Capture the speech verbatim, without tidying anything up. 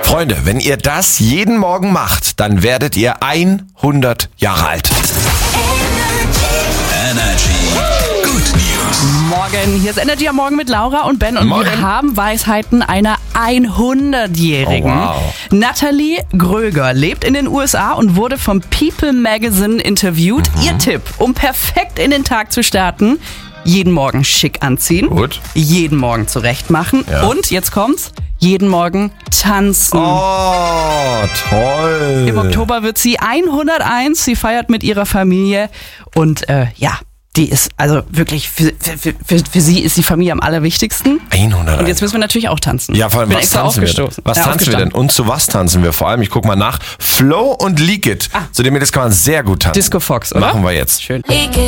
Freunde, wenn ihr das jeden Morgen macht, dann werdet ihr hundert Jahre alt. Energy. Good News. Morgen, hier ist Energy am Morgen mit Laura und Ben und Morgen. wir haben Weisheiten einer hundertjährigen. Oh, wow. Nathalie Gröger lebt in den U S A und wurde vom People Magazine interviewt. Mhm. Ihr Tipp, um perfekt in den Tag zu starten: jeden Morgen schick anziehen, Gut. jeden Morgen zurecht machen Ja. und, jetzt kommt's, jeden Morgen tanzen. Oh, toll. Im Oktober wird sie hunderteins, sie feiert mit ihrer Familie und äh, ja, die ist also wirklich, für, für, für, für sie ist die Familie am allerwichtigsten. hunderteins. Und jetzt müssen wir natürlich auch tanzen. Ja, vor allem, Bin was extra tanzen wir denn? aufgestoßen. Was Ja, tanzen wir denn? Und zu was tanzen wir? Vor allem, ich guck mal nach. Flow und Leak It. Ah. Zu dem das kann man sehr gut tanzen. Disco Fox, oder? Machen wir jetzt. Schön. Leak it.